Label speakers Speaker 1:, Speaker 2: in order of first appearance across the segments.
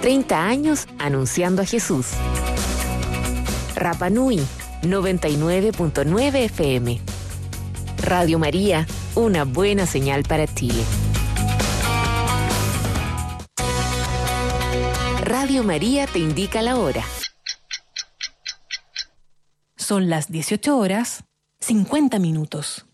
Speaker 1: 30 años anunciando a Jesús. Rapa Nui, 99.9 FM. Radio María, una buena señal para Chile. Radio María te indica la hora.
Speaker 2: Son las 18:50.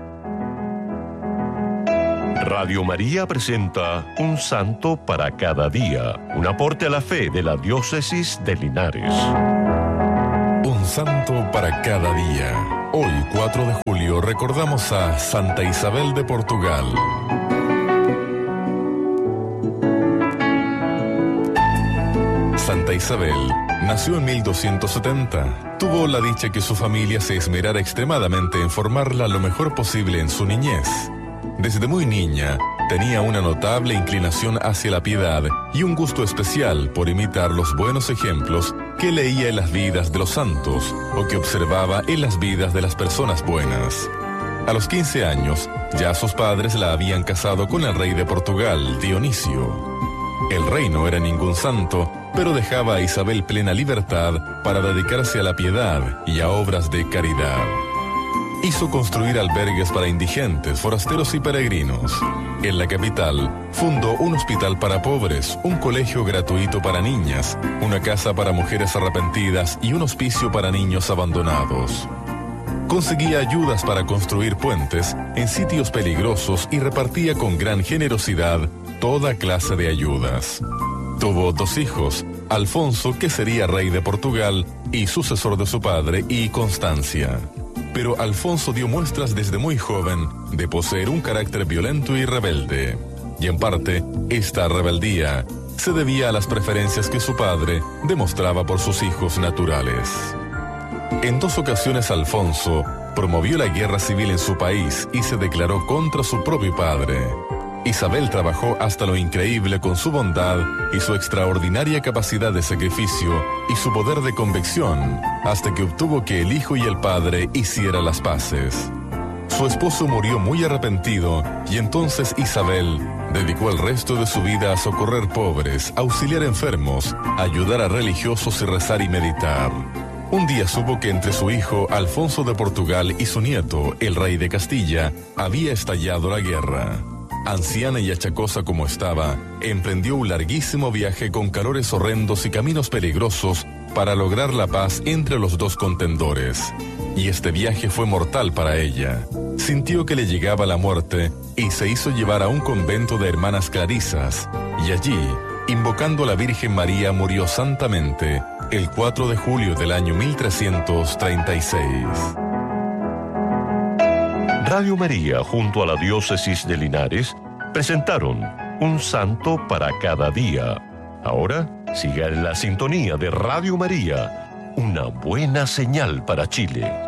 Speaker 3: Radio María presenta Un Santo para cada día, un aporte a la fe de la Diócesis de Linares.
Speaker 4: Un Santo para cada día. Hoy, 4 de julio, recordamos a Santa Isabel de Portugal. Santa Isabel nació en 1270. Tuvo la dicha que su familia se esmerara extremadamente en formarla lo mejor posible en su niñez. Desde muy niña, tenía una notable inclinación hacia la piedad y un gusto especial por imitar los buenos ejemplos que leía en las vidas de los santos o que observaba en las vidas de las personas buenas. A los 15 años, ya sus padres la habían casado con el rey de Portugal, Dionisio. El rey no era ningún santo, pero dejaba a Isabel plena libertad para dedicarse a la piedad y a obras de caridad. Hizo construir albergues para indigentes, forasteros y peregrinos. En la capital, fundó un hospital para pobres, un colegio gratuito para niñas, una casa para mujeres arrepentidas y un hospicio para niños abandonados. Conseguía ayudas para construir puentes en sitios peligrosos y repartía con gran generosidad toda clase de ayudas. Tuvo 2 hijos, Alfonso, que sería rey de Portugal y sucesor de su padre, y Constancia. Pero Alfonso dio muestras desde muy joven de poseer un carácter violento y rebelde. Y en parte, esta rebeldía se debía a las preferencias que su padre demostraba por sus hijos naturales. En 2 ocasiones Alfonso promovió la guerra civil en su país y se declaró contra su propio padre. Isabel trabajó hasta lo increíble con su bondad y su extraordinaria capacidad de sacrificio y su poder de convicción, hasta que obtuvo que el hijo y el padre hicieran las paces. Su esposo murió muy arrepentido y entonces Isabel dedicó el resto de su vida a socorrer pobres, auxiliar enfermos, ayudar a religiosos y rezar y meditar. Un día supo que entre su hijo Alfonso de Portugal y su nieto, el rey de Castilla, había estallado la guerra. Anciana y achacosa como estaba, emprendió un larguísimo viaje con calores horrendos y caminos peligrosos para lograr la paz entre los 2 contendores. Y este viaje fue mortal para ella. Sintió que le llegaba la muerte y se hizo llevar a un convento de hermanas clarisas, y allí, invocando a la Virgen María, murió santamente el 4 de julio del año 1336.
Speaker 3: Radio María, junto a la Diócesis de Linares, presentaron Un Santo para cada día. Ahora, siga en la sintonía de Radio María, una buena señal para Chile.